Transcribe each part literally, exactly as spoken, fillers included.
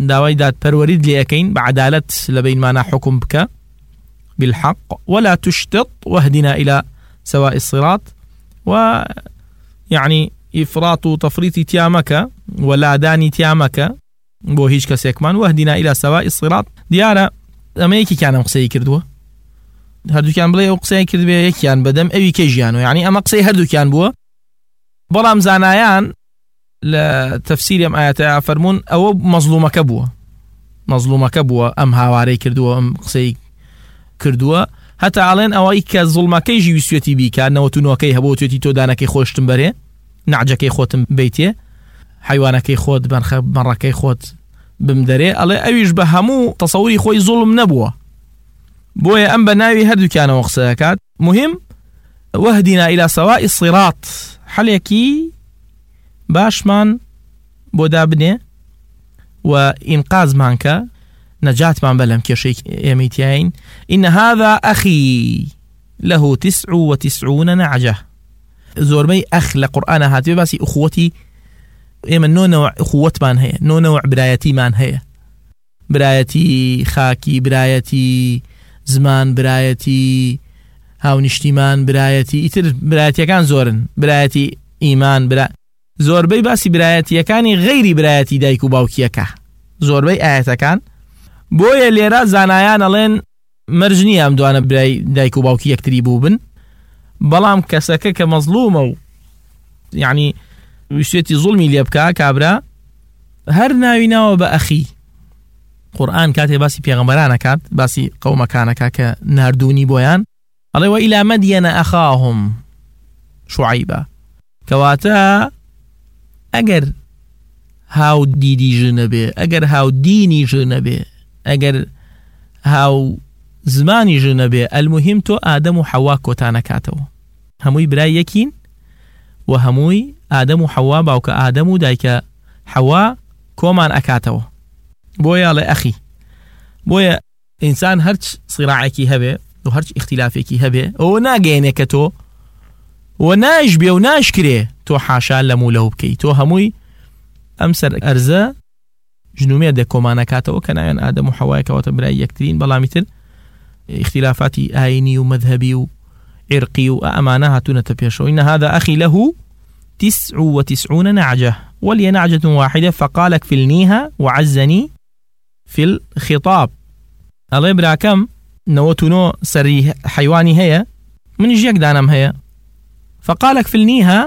داوای دادپەروەریت لێ ئەکەین بعدالت لبينمانا حكم بك بالحق ولا تشتط واهدنا إلى سواء الصراط ويعني إفراط وتفريط تيامك ولا داني تيامك بو هيج كسيكمان واهدنا إلى سواء الصراط ديارة أما يكي كان قسەی کردووە هەردووکیان بڵێ ئەو قسەی کرد بێ یەکیان بەدەم ئەوی کەژیانەوە یعنی ئەمە قسەی هەردووکیان بووە بەڵام زانایان لە تەفسیری ئەم ئاەتە فەرموون ئەوە مەزلومەکە بووە مەزلومەکە بووە ئەم هاوارەی کردووە ئەم قسەی کردووە هەتا ئاڵێن ئەوەی کە زوڵمەکەیژی ویستێتی بیکات نەوەتونەکەی هەبوو توێتی تۆ دانەکەی خۆشتم بەرێ نعجەکەی خۆتم بیتێ حیوانەکەی خۆت بەڕەکەی خۆت بمدەرێ ئەڵێ ئەویش بە هەموو تەسەوری خۆی زوڵم نەبووە بۆیە ئەم بە ناوی هەردووکیانەوە قسە دەکات مهم وهدنا إلى سواء الصراط حەلێکی باشمان بۆ دابنێ و ئینقاذمان کە نەجاتمان بە لەم کێشەی ئێمەی تیاین إن هذا أخي له تسع وتسعون نعجة زۆربەی ئەخ لە قورئانە هاتووە باسی ئوخوەتی ئێمە نۆ نەوع ئوخوەتمان هەیە نۆ نەوع برایەتیمان هەیە برایەتی خاکی برایەتی زمان برایەتی هاونیشتیمان برایەتی ئیتر برایەتیەکان زۆرن برایەتی ئیمان برا زۆربەی باسی برایەتیەکانی غەیری برایەتی دایک و باوکیەکە زۆربەی ئاەتەکان بۆیە لێرە زانایان ئەڵێن مەرج نییە ئەم دوانە برای دایک و باوکی یەکتری بوو بن بەڵام کەسەکە کە مەزلومە و یعنی ویستێتی زوڵمی لێ بکا کابرا هەر ناویناوە بە ئەخی قورئان کاتێ باسی پێغەمبەرانەکات باسی قەومەکانەکە کە ناردوونی بۆیان ئەڵێ وإلى مدين أخاهم شعيبا کەواتە ئەگەر هاو دیدی ژنەبێ ئەگەر هاو دینی ژنەبێ ئەگەر هاو زمانی ژنەبێ المهم تۆ ئادەم و حەوا کۆتانەکاتەوە هەمووی برای یەکین و هەمووی ئادەم و حەوا باوکە ئادەم و دایکە حەوا کۆمان ئەکاتەوە بۆیە ئەڵێ ئەخی بۆیە ئینسان هەرچ سیراعێکی هەبێ و هەرچ اختلافێکی هەبێ ئەوە ناگەێنێ کە تۆ و ناش بێ و ناشکرێ تۆ حاشا لەم و لەو بکەی تۆ هەمووی ئەم سەر ئەرزە ژنومێ دە کۆمانەکاتەوە کە ناوێن ئادەم و حەوایەکەوەتە برای یەکترین بەڵامی تر اختلافاتی ئاینی و مەذهبی و عرقی و ئەمانە هاتوونەتە پێشەوە إن هذا أخي له تسع وتسعون نعجة ولي نعجة واحدة فقال اكفلنيها وعزني في الخطاب الله براكم نوتونو سري حيواني هي من يجيك دانم هي فقال اكفلنيها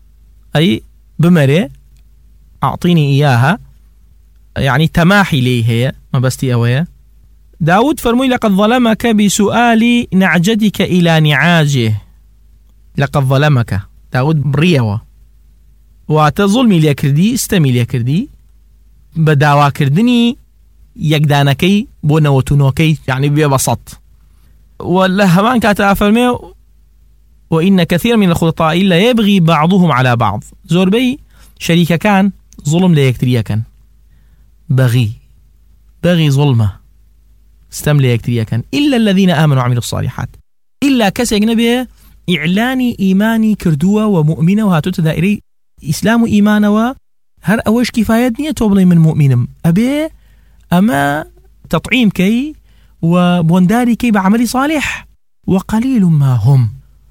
أي بمري أعطيني إياها يعني تماحي لي هي ما بستي أويا داود فرمي لقد ظلمك بسؤال نعجتك إلى نعاجه لقد ظلمك داود بريوة واتظلمي ليكردي استمي ليكردي بداوا كردني يقدانكي بونوتونوكي يعني ببسط واللهمان كاتا فرمي وإن كثير من الخلطاء إلا يبغي بعضهم على بعض زوربي شريكة كان ظلم ليكتريا كان بغي بغي ظلمه استم ليكتريا كان إلا الذين آمنوا وعملوا الصالحات إلا كسي أجنبي إعلاني إيماني كردوة ومؤمنة وهاتوت دائري إسلام إيمان وهر أوش كفاية نية توبلي من مؤمن أبي أما تطعيم كي وبونداري كي بعمل صالح وقليل ما هم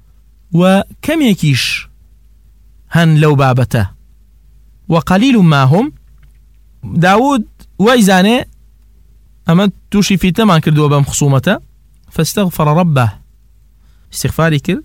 وكم يكيش هن لو بابته وقليل ما هم داود ويزانه أما توشي في تمان كردوا بمخصومته فاستغفر ربه استغفاري كر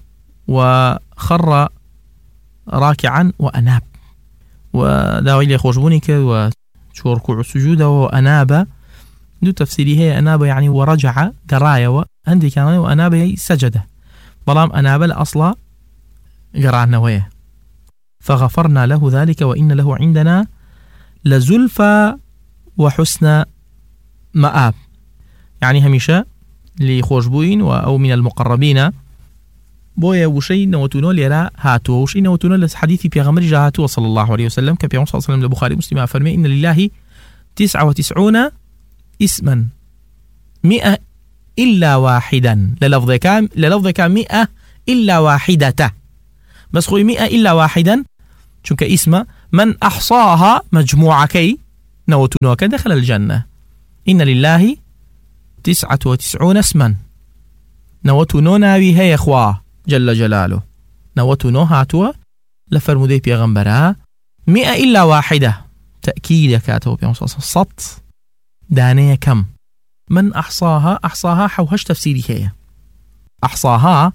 وخر راكعا وأناب وداوي لي خوشبوني كر وشو ركوع السجود وأناب دو تفسيري هي أناب يعني ورجع قراية وعندي كان وأناب هي سجدة بلام أناب الأصل قرانا ويه فغفرنا له ذلك وإن له عندنا لزلفى وحسن مآب يعني هميشة لخوشبوين أو من المقربين بويا وشي نوتونو ليرا هاتو وشي نوتونو لحديث بيغمر جاهاتو صلى الله عليه وسلم كبيغمر صلى الله عليه وسلم لبخاري مسلم أفرمي إن لله تسعة وتسعون اسما مئة إلا واحدا للفظ كام للفظ كام مئة إلا واحدة بس خوي مئة إلا واحدا شنك اسم من أحصاها مجموعة كي نوتنوك دخل الجنة. إن لله تسعة وتسعون اسما نوتنو ناوي هي إخوة جل جلاله نوتنو هاتوا لفرمودي بيغمبرها مئة إلا واحدة تأكيد كاتو بيغمبر صط دانية كم من أحصاها أحصاها حوهش تفسيري هي أحصاها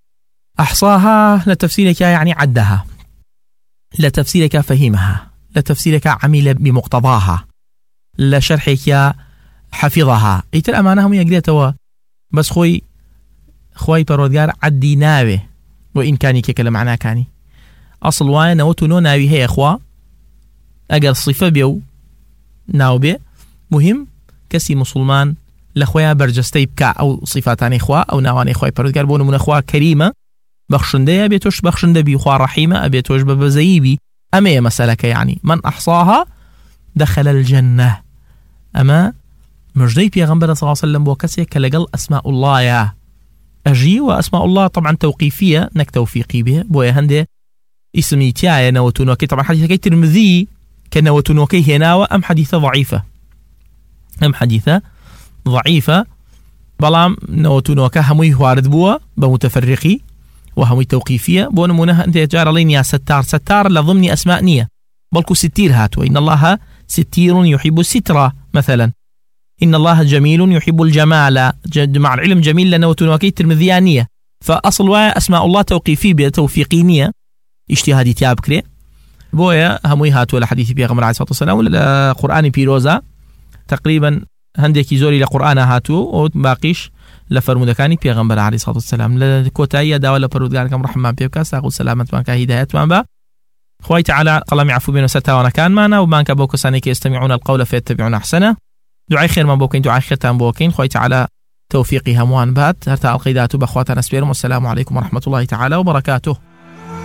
أحصاها لتفسيرك يعني عدها لتفسيرك فهمها لتفسيرك عمل بمقتضاها لشرحك حفظها إيتر أمانهم يقديتوا بس خوي خوي برودگار عدي ناوي وإن كاني كلا معنا كاني أصل وانا نوتو ناوي هي أخوا أجر صفة بيو ناو بي مهم كسي مسلمان لخويا برجستي بكا أو صفاتاني إخوا أو ناواني خوي برودگار بونو من أخوا كريمة بخشنده أبيتوش بخشنده بي أخوا رحيمة أبيتوش ببزيبي أما مسألك يعني من أحصاها دخل الجنة. أما مجدي بيغمبر صلى الله عليه وسلم بوكسي كالقل أسماء الله يا أجي وأسماء الله طبعا توقيفية نك توفيقي به بويا هندي اسمي تيايا نوتونوكي طبعا حديثة ترمذي كنوتونوكي هناوة أم حديثة ضعيفة أم حديثة ضعيفة بلام نوتونوكا هموي وارد بوا بمتفرقي وهموي توقيفية بونمونها أنت جار لين يا ستار ستار لضمن أسماء نية بلكو ستير هاتوا إن الله ستير يحب السترة مثلا إن الله جميل يحب الجمال مع العلم جميل لنوتونوكي ترمذيانية فأصل أسماء الله توقيفي بتوفيقينية اجتهادي تياب كري بويا هموي هاتوا لحديث بيغمر عليه الصلاة والسلام ولا قرآن بيروزا تقريبا هندك زوري لقرآن هاتوا وباقيش لفرمودكاني بيغمبر عليه الصلاة والسلام لكوتايا دا ولا فرودگاركم رحمة بيبكاس أقول سلامة مانك هدايات مان خوي تعالى قلم يعفو بينو ستا وانا كان معنا ومانك بوكو سانيك يستمعون القول فيتبعون أحسنه دعاء خير من بوكين دعاء خير تام بوكين خوي تعالى توفيقي هموان بات هرتا القيدات بأخواتنا سبيرم والسلام عليكم ورحمة الله تعالى وبركاته.